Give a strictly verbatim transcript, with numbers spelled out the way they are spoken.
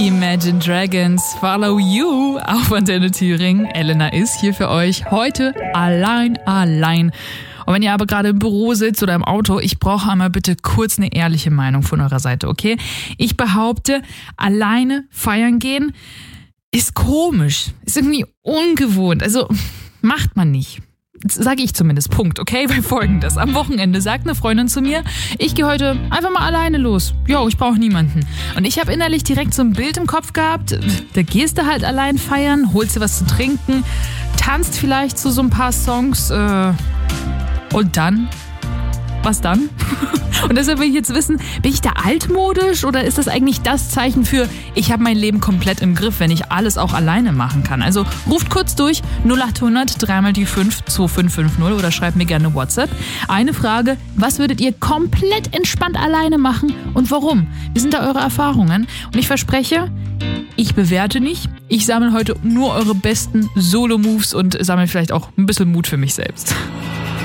Imagine Dragons, Follow You auf Antenne Thüringen. Elena ist hier für euch heute allein, allein. Und wenn ihr aber gerade im Büro sitzt oder im Auto, ich brauche einmal bitte kurz eine ehrliche Meinung von eurer Seite, okay? Ich behaupte, alleine feiern gehen ist komisch, ist irgendwie ungewohnt, also macht man nicht. Sage ich zumindest, Punkt, okay? Weil Folgendes, am Wochenende sagt eine Freundin zu mir, ich gehe heute einfach mal alleine los. Jo, ich brauche niemanden. Und ich habe innerlich direkt so ein Bild im Kopf gehabt, da gehst du halt allein feiern, holst dir was zu trinken, tanzt vielleicht zu so ein paar Songs, äh, und dann? Was dann? Und deshalb will ich jetzt wissen, bin ich da altmodisch oder ist das eigentlich das Zeichen für, ich habe mein Leben komplett im Griff, wenn ich alles auch alleine machen kann? Also ruft kurz durch null acht hundert drei mal die fünf zwei fünf fünf null oder schreibt mir gerne WhatsApp. Eine Frage, was würdet ihr komplett entspannt alleine machen und warum? Wie sind da eure Erfahrungen? Und ich verspreche, ich bewerte nicht. Ich sammle heute nur eure besten Solo-Moves und sammle vielleicht auch ein bisschen Mut für mich selbst.